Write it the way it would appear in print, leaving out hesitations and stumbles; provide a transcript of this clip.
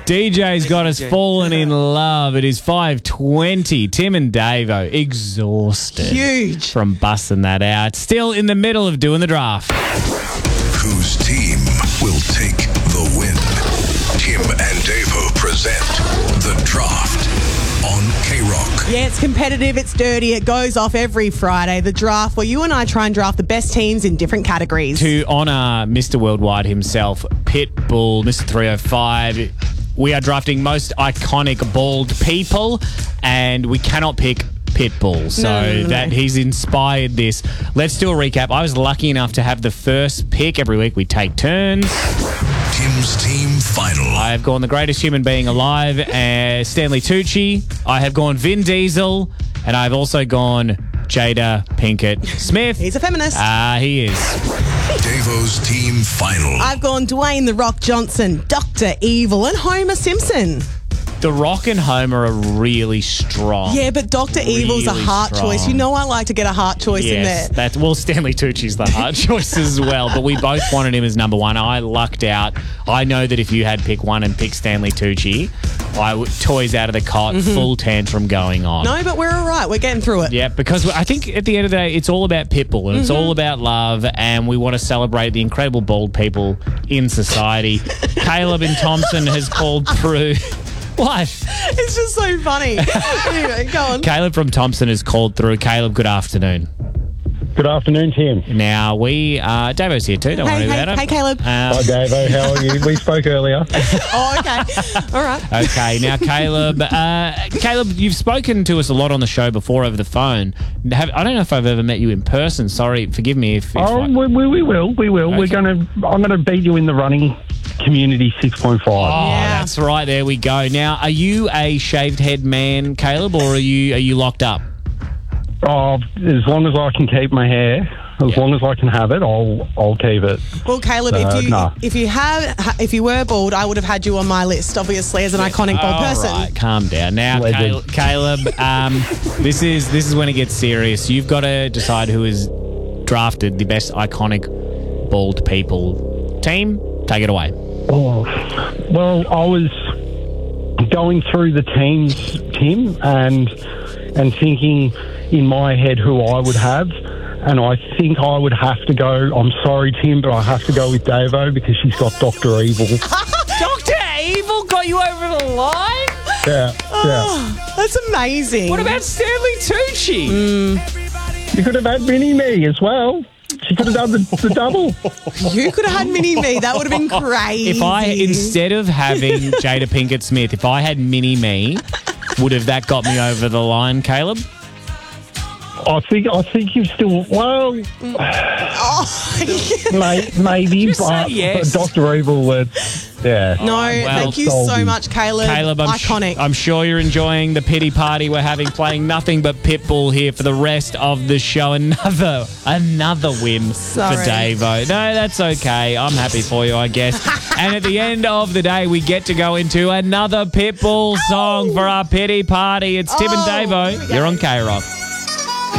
DJ's got us falling in love. It is 5:20. Tim and Davo exhausted. Huge. From busting that out. Still in the middle of doing the draft. Whose team will take the win? Tim and Davo present the draft on K-Rock. Yeah, it's competitive, it's dirty, it goes off every Friday. The draft where you and I try and draft the best teams in different categories. To honour Mr. Worldwide himself, Pitbull, Mr. 305, we are drafting most iconic bald people, and we cannot pick Pitbull. So that he's inspired this. Let's do a recap. I was lucky enough to have the first pick. Every week we take turns. Tim's team final. I have gone the greatest human being alive, Stanley Tucci. I have gone Vin Diesel, and I've also gone Jada Pinkett Smith. He's a feminist. He is. Davo's team final. I've gone Dwayne The Rock Johnson, Dr. Evil, and Homer Simpson. The Rock and Homer are really strong. Yeah, but Dr. Evil's a Really heart strong. choice. You know I like to get a heart choice in there. Yes, Stanley Tucci's the hard choice as well, but we both wanted him as number one. I lucked out. I know that if you had pick one and pick Stanley Tucci, toys out of the cot, full tantrum going on. No, but we're all right. We're getting through it. Yeah, because I think at the end of the day, it's all about Pitbull and it's all about love, and we want to celebrate the incredible bald people in society. Caleb and Thompson has called through. What? It's just so funny. Anyway, go on. Caleb from Thompson has called through. Caleb, good afternoon. Good afternoon, Tim. Now, Davo's here too, don't worry about it. Hey, Caleb. Hi, Davo. How are you? We spoke earlier. Oh, okay. All right. Okay, now, Caleb, you've spoken to us a lot on the show before over the phone. I don't know if I've ever met you in person. Sorry, forgive me if We will. Okay. I'm gonna beat you in the running community 6.5. Oh, Yeah. that's right. There we go. Now, are you a shaved head man, Caleb, or are you locked up? Oh, as long as I can keep my hair, as long as I can have it, I'll keep it. Well, Caleb, if you were bald, I would have had you on my list, obviously, as an iconic bald person. All right, calm down. Now, Legend. Caleb, this is when it gets serious. You've got to decide who has drafted the best iconic bald people. Team, take it away. Oh, well, I was going through the teams, Tim, and thinking in my head who I would have, and I think I would have to go. I'm sorry, Tim, but I have to go with Davo because she's got Dr. Evil. Dr. Evil got you over the line? Yeah. That's amazing. What about Stanley Tucci? You could have had Mini-Me as well. She could have done the double. You could have had Mini-Me. That would have been crazy. If instead of having Jada Pinkett Smith, if I had Mini-Me, would have that got me over the line, Caleb? I think you've still, well, maybe, Just say yes. but Dr. Evil, yeah. No, thank you so much, Caleb. Caleb, Iconic. I'm sure you're enjoying the pity party we're having, playing nothing but Pitbull here for the rest of the show. Another win Sorry. for Davo. No, that's okay. I'm happy for you, I guess. And at the end of the day, we get to go into another Pitbull song for our pity party. It's Tim and Davo. You're on K-Rock.